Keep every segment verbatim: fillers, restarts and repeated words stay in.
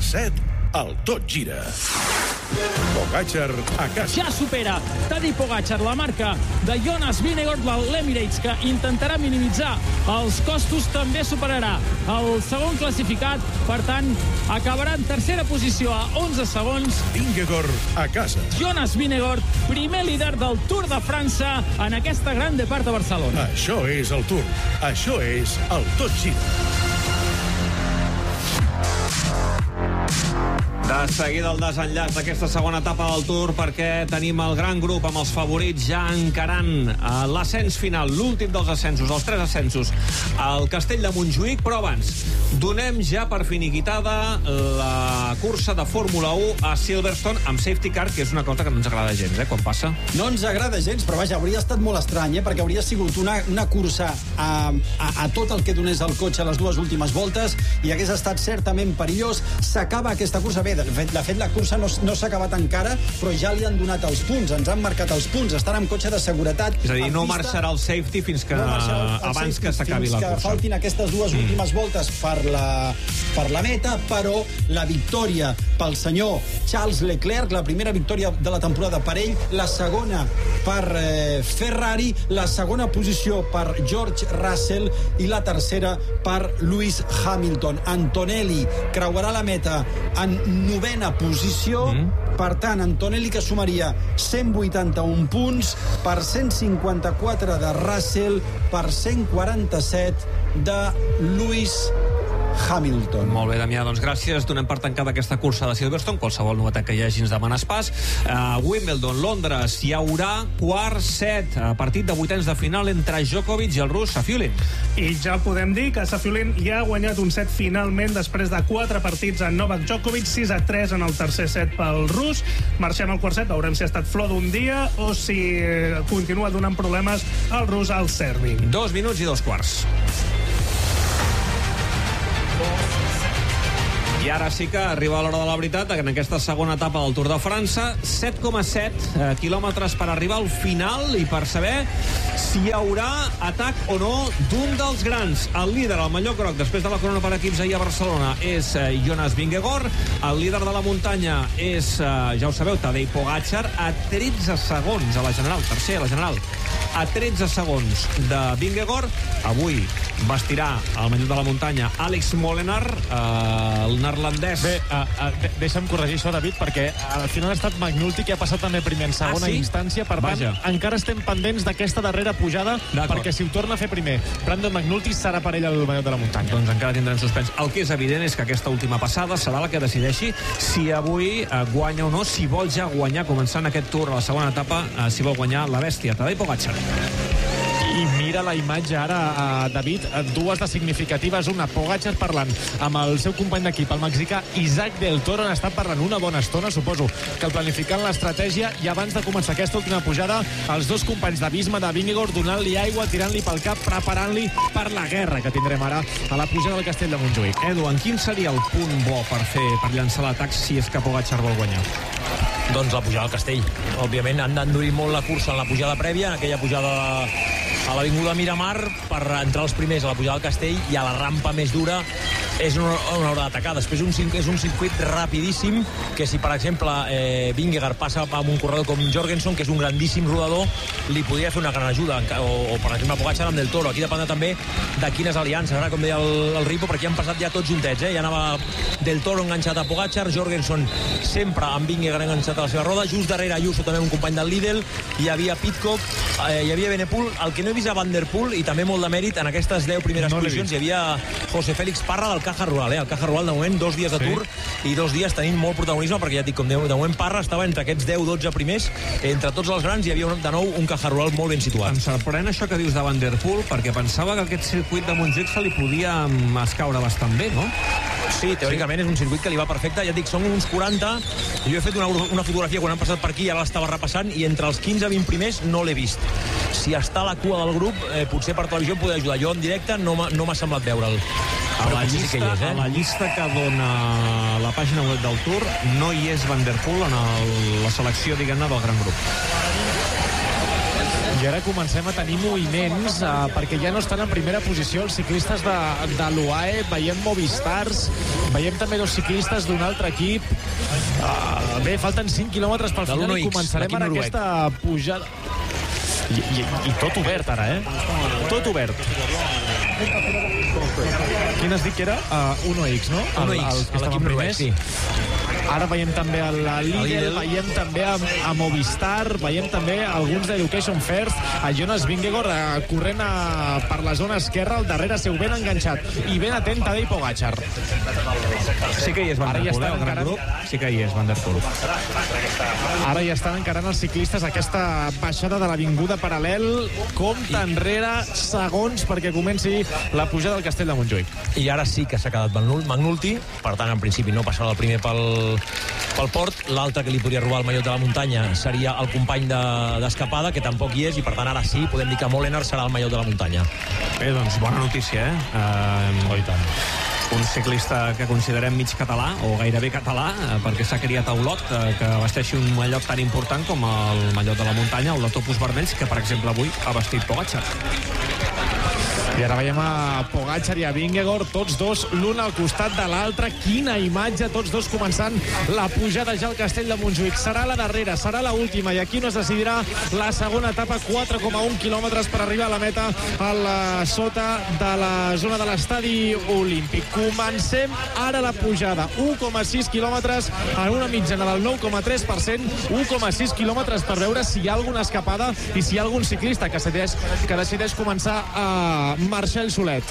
set, el Tot Gira. Pogačar a casa. Ja supera Tadej Pogačar la marca de Jonas Vingegaard de l'Emirates, que intentarà minimitzar els costos. També superarà el segon classificat, per tant acabarà en tercera posició a onze segons. Vingegaard a casa. Jonas Vingegaard, primer líder del Tour de França en aquesta gran depart a Barcelona. Això és el Tour. Això és el Tot Gira. De seguida el desenllaç d'aquesta segona etapa del Tour, perquè tenim el gran grup amb els favorits ja encarant l'ascens final, l'últim dels ascensos, els tres ascensos, al Castell de Montjuïc. Però abans, donem ja per finiquitada la cursa de Fórmula u a Silverstone amb safety car, que és una cosa que no ens agrada gens, eh, quan passa. No ens agrada gens, però vaja, hauria estat molt estrany, eh, perquè hauria sigut una, una cursa a, a, a tot el que donés el cotxe a les dues últimes voltes i hagués estat certament perillós. S'acaba aquesta cursa bé. De fet, de fet la cursa no, no s'ha acabat encara, però ja li han donat els punts, ens han marcat els punts, estan amb cotxe de seguretat. És a dir, no marxarà el safety fins que, no el, el abans safety, que s'acabi la cursa. Fins que faltin aquestes dues mm. últimes voltes per la, per la meta, però la victòria pel senyor Charles Leclerc, la primera victòria de la temporada per ell, la segona per eh, Ferrari, la segona posició per George Russell i la tercera per Lewis Hamilton. Antonelli creuarà la meta en novena posició, mm. per tant Antonelli, que sumaria cent vuitanta-un punts per cent cinquanta-quatre de Russell, per cent quaranta-set de Lewis Hamilton. Molt bé, Damià, doncs gràcies. Donem per tancada aquesta cursa de Silverstone. Qualsevol novetat que hi hagi ens demanes pas. A uh, Wimbledon, Londres, hi haurà quart set, uh, partit de vuitens de final entre Djokovic i el rus Safiullin. I ja podem dir que Safiullin ja ha guanyat un set finalment després de quatre partits en Novak Djokovic, sis a tres en el tercer set pel rus. Marxem al quart set, veurem si ha estat flor d'un dia o si continua donant problemes al rus al servi. Dos minuts i dos quarts. I ara sí que arriba l'hora de la veritat, en aquesta segona etapa del Tour de França. set coma set eh, quilòmetres per arribar al final i per saber si hi haurà atac o no d'un dels grans. El líder, el mallot groc, després de la corona per equips ahir a Barcelona, és eh, Jonas Vingegaard. El líder de la muntanya és, eh, ja ho sabeu, Tadej Pogačar, a tretze segons a la general, tercer a la general, a tretze segons de Vingegaard. Avui vestirà el mallot de la muntanya Alex Molenaar, eh, el neerlandès. Bé, uh, uh, deixa'm corregir això, David, perquè al final ha estat McNulty, que ha passat també primer en segona ah, sí? instància. Per Vaja. tant, encara estem pendents d'aquesta darrera pujada, perquè si ho torna a fer primer Brandon McNulty, serà per ell el mallot de la muntanya. Doncs encara tindrem suspens. El que és evident és que aquesta última passada serà la que decideixi si avui eh, guanya o no, si vol ja guanyar, començant aquest Tour a la segona etapa, eh, si vol guanyar la bèstia, Tadej Pogačar. I mira la imatge ara, a David, dues de significatives, una Pogačar parlant amb el seu company d'equip, el mexicà Isaac Del Toro, han estat parlant una bona estona, suposo que el planificant l'estratègia, i abans de començar aquesta última pujada, els dos companys de Visma, de Vingegaard, donant-li aigua, tirant-li pel cap, preparant-li per la guerra que tindrem ara a la pujada del Castell de Montjuïc. Edu, en quin seria el punt bo per fer per llançar l'atac si és que Pogačar vol guanyar? Doncs la pujada al Castell. Òbviament han d'endurir molt la cursa en la pujada prèvia, en aquella pujada a l'Avinguda Miramar, per entrar els primers a la pujada al Castell, i a la rampa més dura és una, una hora d'atacar. Després un, és un circuit rapidíssim, que si per exemple eh, Vingegaard passa amb un corredor com Jorgensen, que és un grandíssim rodador, li podria fer una gran ajuda, o, o per exemple Pogačar amb Del Toro. Aquí depèn també de quines aliances. Ara, com deia el, el Ripo, perquè han passat ja tots juntets, eh? Ja anava Del Toro enganxat a Pogačar, Jorgensen sempre amb Vingegaard enganxat a la seva roda, just darrere Ayuso també un company del Lidl, hi havia Pidcock, eh, hi havia Benepool. El que no he vist a Van Der Poel, i també molt de mèrit en aquestes deu primeres no posicions, hi havia José Félix Parra del Caja Rural, eh? El Caja Rural de moment dos dies de Tour, sí, i dos dies tenint molt protagonisme, perquè ja et dic, com de, de moment Parra estava entre aquests deu dotze primers, entre tots els grans hi havia de nou un Caja Rural molt ben situat. Em sorprèn això que dius de Van Der Poel, perquè pensava que aquest circuit de Montjuïc se li podia escaure bastant bé, no? Sí, teòricament sí, és un circuit que li va perfecte. Ja et dic, són uns quaranta. Jo he fet una, una fotografia quan han passat per aquí, ara l'estava repassant, i entre els quinze a vint primers no l'he vist. Si està a la cua del grup, eh, potser per televisió em podria ajudar. Jo en directe no m'ha no semblat veure'l. A la, llista, sí que és, eh? a la llista que dona la pàgina web del Tour no hi és Van Der Poel en el, la selecció, diguem-ne, del gran grup. I ara comencem a tenir moviments eh, perquè ja no estan en primera posició els ciclistes de, de l'U A E. Veiem Movistars, veiem també dos ciclistes d'un altre equip. Uh, bé, falten cinc quilòmetres pel final i començarem ara aquesta pujada. I, i, I tot obert ara, eh? Tot obert. Quin has dit que era? Uh, Uno X, no? Uno X, l'equip noruec, sí. Ara veiem també el Lidl, veiem també a, a Movistar, veiem també alguns d'Education First, a Jonas Vingegaard eh, corrent a, per la zona esquerra, al darrere seu ben enganxat i ben atent Tadej Pogačar. Sí que hi és Van der Poel, eh, el gran grup. Sí que hi és Van der Poel. Ara ja estan encarant els ciclistes aquesta baixada de l'avinguda Paral·lel. Compte enrere segons perquè comenci la pujada del Castell de Montjuïc. I ara sí que s'ha quedat McNulty, per tant, en principi no passarà el primer pel, pel port. L'altre que li podria robar el mallot de la muntanya seria el company d'escapada, de, que tampoc hi és, i per tant ara sí podem dir que Molenaar serà el mallot de la muntanya. Bé, doncs bona notícia, eh? Uh, oh, i tant. Un ciclista que considerem mig català, o gairebé català, eh, perquè s'ha criat a Olot, eh, que vesteixi un mallot tan important com el mallot de la muntanya, el de topos vermells, que per exemple avui ha vestit Pogačar. I ara veiem a Pogačar i a Vingegaard, tots dos, l'un al costat de l'altre. Quina imatge, tots dos començant la pujada ja al Castell de Montjuïc. Serà la darrera, serà la última, i aquí no es decidirà la segona etapa, quatre coma un quilòmetres per arribar a la meta a la sota de la zona de l'estadi olímpic. Comencem ara la pujada, un coma sis quilòmetres en una mitjana del nou coma tres per cent, un coma sis quilòmetres per veure si hi ha alguna escapada i si hi ha algun ciclista que decideix, que decideix començar a marxar el solet.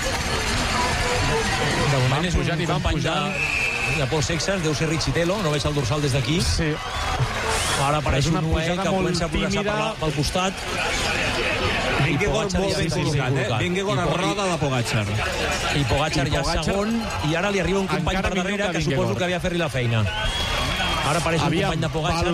De moment és un company de, de Paul Sexas, deu ser Richitelo, no veig el dorsal des d'aquí. Sí. Ara apareix un Noé que comença a progressar per la, pel costat. Vingegaard molt ben col·locat, eh? Vingegaard a roda de Pogačar. I Pogačar ja segon, i ara li arriba un company per darrere que suposo que havia de fer-li la feina. Ara apareix un company de Pogačar.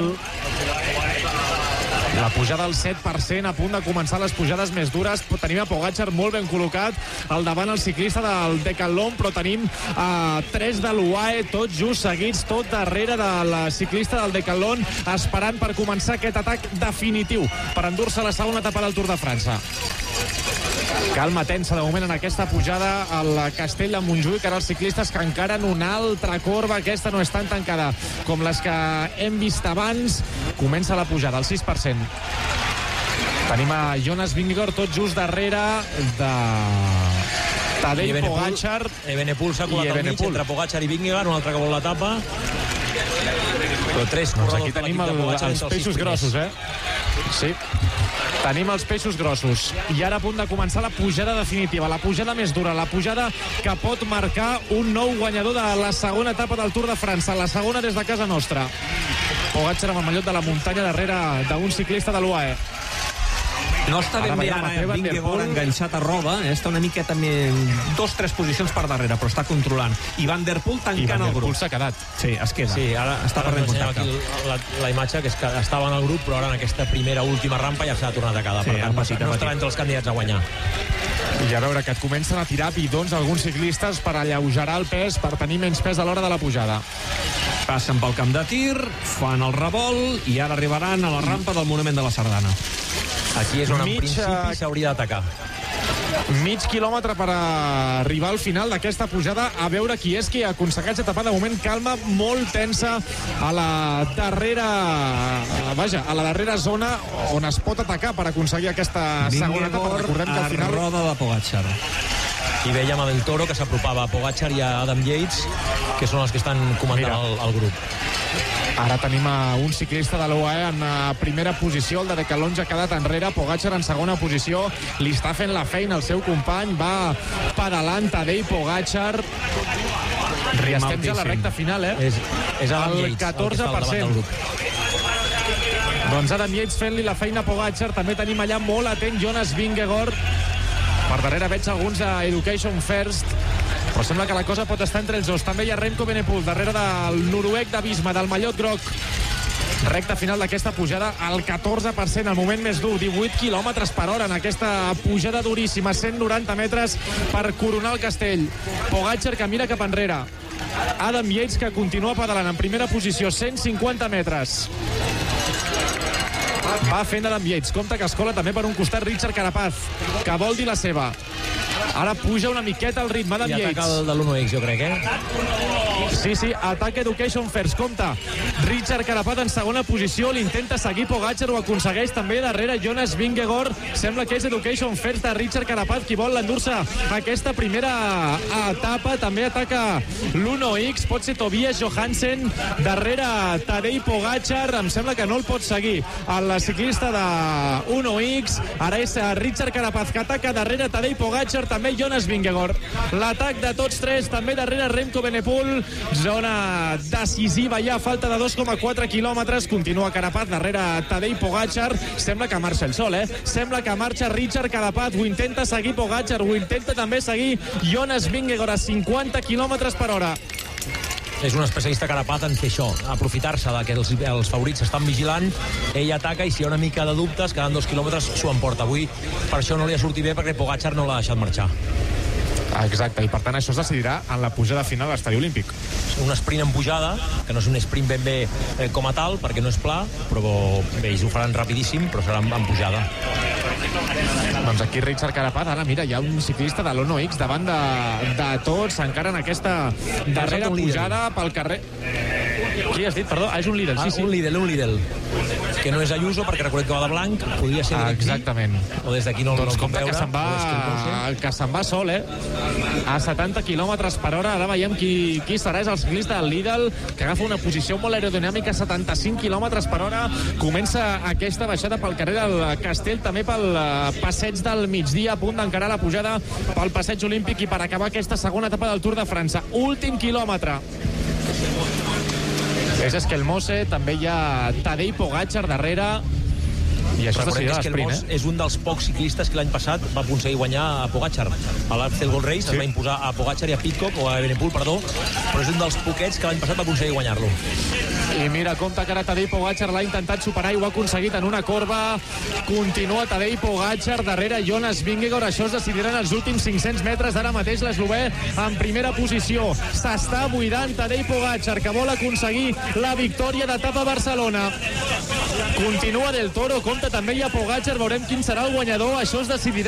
La pujada al set per cent, a punt de començar les pujades més dures. Tenim a Pogačar molt ben col·locat al davant el ciclista del Decathlon, però tenim a uh, tres de l'U A E, tots just seguits, tot darrere del ciclista del Decathlon, esperant per començar aquest atac definitiu per endur-se la segona etapa del Tour de França. Calma tensa de moment en aquesta pujada al Castell de Montjuïc. Ara els ciclistes que encaren una altra corba, aquesta no és tan tancada com les que hem vist abans. Comença la pujada al sis per cent. Tenim a Jonas Vingegaard tot just darrere de Tadej Pogačar. Evenepoel s'ha colat al mig entre Pogačar i Vingegaard, un altre que vol l'etapa. Però tres doncs aquí tenim el, els peixos grossos, eh? Sí. Tenim els peixos grossos. I ara a punt de començar la pujada definitiva, la pujada més dura, la pujada que pot marcar un nou guanyador de la segona etapa del Tour de França, la segona des de casa nostra. Pogačar amb el mallot de la muntanya darrere d'un ciclista de l'U A E. No està ben bé ara, eh? Vingegaard enganxat a roda, eh? Està una miqueta més... dos, tres posicions per darrere, però està controlant. I Van der Poel tancant el grup. S'ha quedat. Sí, es queda. Sí, ara està perdent contacte. Aquí la, la imatge, que és que estava en el grup, però ara en aquesta primera, última rampa ja s'ha tornat a quedar. Sí, per tant, no estarà entre els candidats a guanyar. I a veure, que et comencen a tirar bidons alguns ciclistes per alleugerar el pes, per tenir menys pes a l'hora de la pujada. Passen pel camp de tir, fan el revolt i ara arribaran a la rampa del Monument de la Sardana. Aquí és on en principi s'hauria d'atacar. Mig quilòmetre per arribar al final d'aquesta pujada, a veure qui és qui aconsegueix etapar. De moment calma molt tensa a la darrera vaja, a la darrera zona on es pot atacar per aconseguir aquesta segona etapa. Recordem que al final... a roda de Pogačar. I veiem a Del Toro que s'apropava a Pogačar i a Adam Yates, que són els que estan comandant el, el grup. Ara tenim a un ciclista de l'U A E en primera posició, el de Decathlon ja ha quedat enrere, Pogačar en segona posició, li està fent la feina el seu company, va pedalant Tadej Pogačar. I estem ja a la recta final, eh? És, és Adam el Yates, catorze per cent. Doncs Adam Yates fent-li la feina a Pogačar. També tenim allà molt atent Jonas Vingegaard. Per darrere veig alguns a Education First, però sembla que la cosa pot estar entre els dos. També hi ha Remco Evenepoel darrere del noruec de Visma, del mallot groc. Recta final d'aquesta pujada al catorze per cent, el moment més dur, divuit quilòmetres per hora en aquesta pujada duríssima, cent noranta metres per coronar el castell. Pogačar que mira cap enrere. Adam Yates que continua pedalant en primera posició, cent cinquanta metres. Va fent Adam Yates. Compte que es cola també per un costat Richard Carapaz, que vol dir la seva. Ara puja una miqueta el ritme Adam I Yates. ataca el de l'u X, jo crec, eh? Sí, sí, ataca Education First. Compte, Richard Carapaz en segona posició, l'intenta seguir Pogacar, ho aconsegueix també darrere Jonas Vingegaard. Sembla que és Education First de Richard Carapaz qui vol endur-se aquesta primera etapa. També ataca l'u X, pot ser Tobias Johansen, darrere Tadej Pogacar, em sembla que no el pot seguir el ciclista de u X. Ara és Richard Carapaz que ataca darrere Tadej Pogacar, també Jonas Vingegaard. L'atac de tots tres, també darrere Remco Evenepoel. Zona decisiva ja, falta de dos coma quatre quilòmetres. Continua Carapaz darrere Tadej Pogacar. Sembla que marxa el sol, eh? Sembla que marxa Richard Carapaz. Ho intenta seguir Pogacar, ho intenta també seguir Jonas Vingegaard a cinquanta quilòmetres per hora. És un especialista Carapaz en fer això, aprofitar-se de que els, els favorits estan vigilant, ell ataca i si hi ha una mica de dubtes, quedant dos quilòmetres s'ho emporta. Avui per això no li ha sortit bé perquè Pogacar no l'ha deixat marxar. Exacte, i per tant això es decidirà en la pujada final a l'estadi olímpic. Un sprint en pujada, que no és un sprint ben bé eh, com a tal, perquè no és pla, però bé, ells ho faran rapidíssim, però serà en, en pujada. Doncs aquí Richard Carapaz, ara mira, hi ha un ciclista de l'u X davant de, de tots, encara en aquesta darrera pujada pel carrer. Qui has dit? Perdó, ah, és un líder, sí, sí. Ah, un líder, un líder. Que no és Ayuso, perquè recordem que va de blanc, podria ser ah, d'aquí. Exactament. O des d'aquí no, doncs no el puc veure. Que se'n va, que, que se'n va sol, eh? A setanta quilòmetres per hora. Ara veiem qui, qui serà. És el ciclista del Lidl, que agafa una posició molt aerodinàmica, setanta-cinc quilòmetres per hora. Comença aquesta baixada pel carrer del Castell, també pel passeig del migdia, a punt d'encarar la pujada pel passeig olímpic i per acabar aquesta segona etapa del Tour de França. Últim quilòmetre. És Esquelmose, també hi ha Tadej Pogacar darrere. I això Recordem és que Esquelmos eh? és un dels pocs ciclistes que l'any passat va aconseguir guanyar a Pogacar. A l'Amstel Gold Race sí. Es va imposar a Pogacar i a Pidcock, o a Evenepoel, perdó, però és un dels poquets que l'any passat va aconseguir guanyar-lo. I mira, compte que ara Tadej Pogacar l'ha intentat superar i ho ha aconseguit en una corba. Continua Tadej Pogacar, darrere Jonas Vingegaard. Això es decidirà en els últims cinc-cents metres. Ara mateix l'eslovè en primera posició. S'està buidant Tadej Pogacar, que vol aconseguir la victòria d'etapa a Barcelona. Continua Del Toro, compte també hi ha Pogacar. Veurem quin serà el guanyador. Això es decidirà